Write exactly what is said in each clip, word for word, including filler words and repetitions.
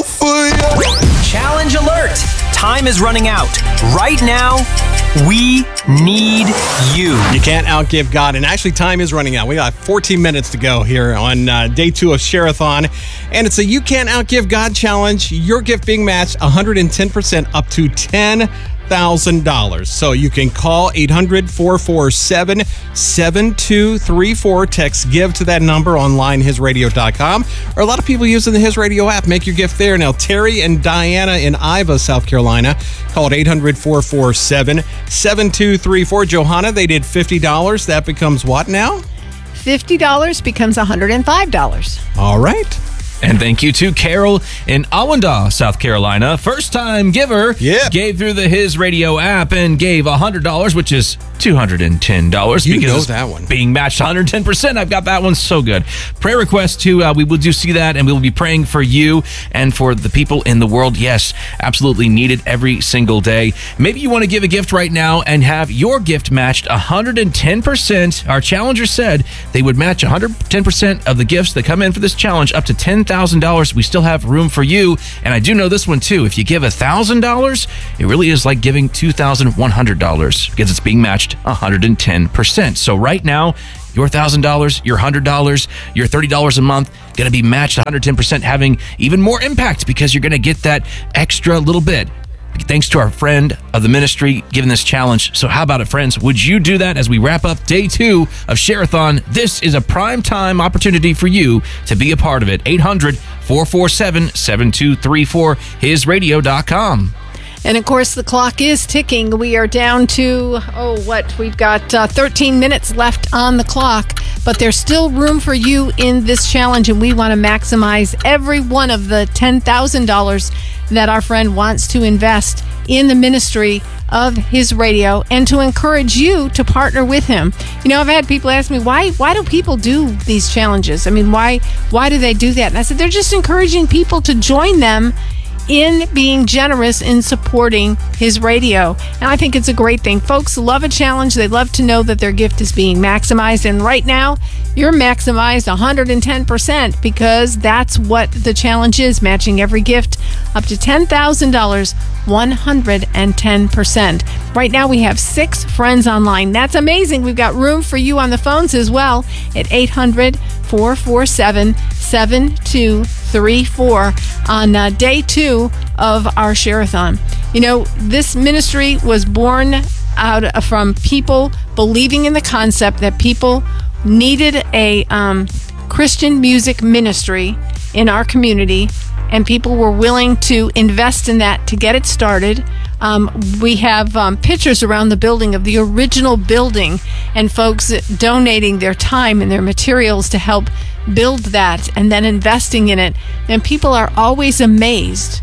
for you. Challenge alert! Time is running out. Right now, we need you. You can't outgive God. And actually, time is running out. We got fourteen minutes to go here on uh, day two of Share-a-thon. And it's a You Can't Outgive God challenge. Your gift being matched one hundred ten percent up to ten thousand dollars. So you can call eight hundred, four four seven, seven two three four. Text GIVE to that number online, his radio dot com. Or a lot of people using the His Radio app. Make your gift there. Now, Terry and Diana in Iva, South Carolina, called eight hundred, four four seven, seven two three four. Johanna, they did fifty dollars. That becomes what now? fifty dollars becomes one hundred five dollars. All right. And thank you to Carol in Awandaw, South Carolina. First-time giver. Yeah. Gave through the His Radio app and gave one hundred dollars, which is two hundred ten dollars. You because know that one. Being matched one hundred ten percent. I've got that one so good. Prayer request, too. Uh, we will do see that, and we will be praying for you and for the people in the world. Yes, absolutely needed every single day. Maybe you want to give a gift right now and have your gift matched one hundred ten percent. Our challenger said they would match one hundred ten percent of the gifts that come in for this challenge up to ten thousand dollars. We still have room for you. And I do know this one, too. If you give one thousand dollars, it really is like giving two thousand one hundred dollars because it's being matched one hundred ten percent. So right now, your one thousand dollars, your one hundred dollars, your thirty dollars a month, going to be matched one hundred ten percent, having even more impact because you're going to get that extra little bit. Thanks to our friend of the ministry giving this challenge. So how about it, friends? Would you do that as we wrap up day two of Share-a-thon? This is a prime time opportunity for you to be a part of it. eight hundred, four four seven, seven two three four, his radio dot com. And of course, the clock is ticking. We are down to, oh, what? We've got uh, thirteen minutes left on the clock, but there's still room for you in this challenge, and we want to maximize every one of the ten thousand dollars that our friend wants to invest in the ministry of His Radio and to encourage you to partner with him. You know, I've had people ask me, why why do people do these challenges? I mean, why why do they do that? And I said, they're just encouraging people to join them in being generous in supporting His Radio. And I think it's a great thing. Folks love a challenge. They love to know that their gift is being maximized. And right now, you're maximized one hundred ten percent because that's what the challenge is, matching every gift up to ten thousand dollars, one hundred ten percent. Right now, we have six friends online. That's amazing. We've got room for you on the phones as well at eight hundred, four four seven, seven two three four on uh, day two of our Share-a-thon. You know, this ministry was born out from people believing in the concept that people needed a um, Christian music ministry in our community, and people were willing to invest in that to get it started. Um, we have um, pictures around the building of the original building and folks donating their time and their materials to help build that and then investing in it. And people are always amazed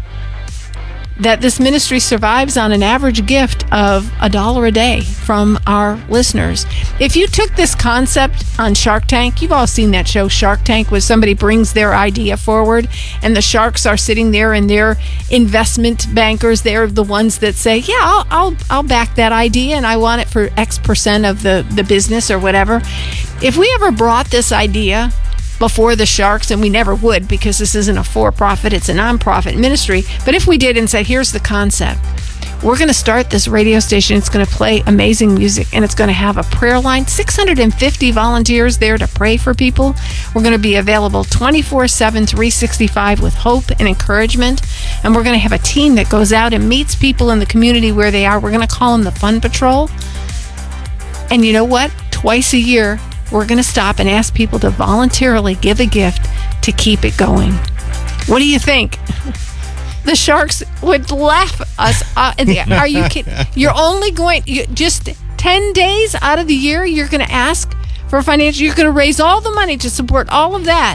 that this ministry survives on an average gift of a dollar a day from our listeners. If you took this concept on Shark Tank, you've all seen that show Shark Tank, where somebody brings their idea forward and the sharks are sitting there and their investment bankers, they're the ones that say, yeah, I'll I'll, I'll back that idea and I want it for X percent of the, the business or whatever. If we ever brought this idea before the sharks, and we never would because this isn't a for-profit, it's a non-profit ministry, but if we did and said, here's the concept, we're going to start this radio station, it's going to play amazing music, and it's going to have a prayer line, six hundred fifty volunteers there to pray for people. We're going to be available twenty-four seven, three sixty-five with hope and encouragement, and we're going to have a team that goes out and meets people in the community where they are. We're going to call them the Fun Patrol, and you know what? Twice a year, we're going to stop and ask people to voluntarily give a gift to keep it going. What do you think? The sharks would laugh us. Uh, are you kidding? You're only going, you, just ten days out of the year, you're going to ask for financial, you're going to raise all the money to support all of that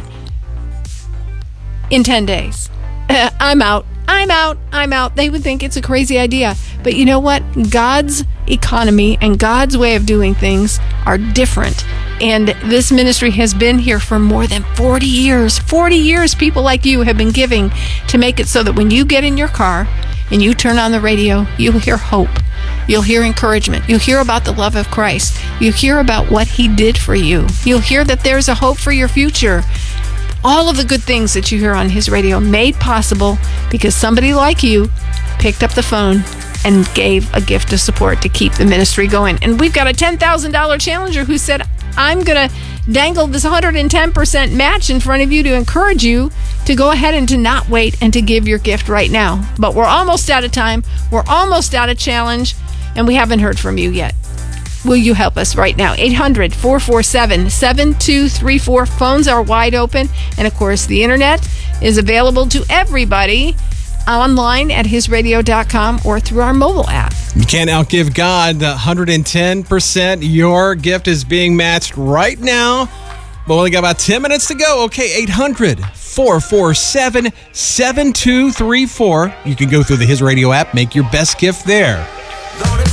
in ten days. Uh, I'm out. I'm out. I'm out. They would think it's a crazy idea. But you know what? God's economy and God's way of doing things are different. And this ministry has been here for more than forty years. forty years, people like you have been giving to make it so that when you get in your car and you turn on the radio, you'll hear hope. You'll hear encouragement. You'll hear about the love of Christ. You'll hear about what He did for you. You'll hear that there's a hope for your future. all of the good things that you hear on His Radio made possible because somebody like you picked up the phone and gave a gift of support to keep the ministry going. And we've got a ten thousand dollars challenger who said, I'm going to dangle this one hundred ten percent match in front of you to encourage you to go ahead and to not wait and to give your gift right now. But we're almost out of time. We're almost out of challenge, and we haven't heard from you yet. Will you help us right now? eight hundred, four four seven, seven two three four. Phones are wide open. And, of course, the internet is available to everybody online at his radio dot com or through our mobile app. You can't outgive God. one hundred ten percent. Your gift is being matched right now. But we only got about ten minutes to go. Okay, eight hundred, four four seven, seven two three four. You can go through the His Radio app, make your best gift there.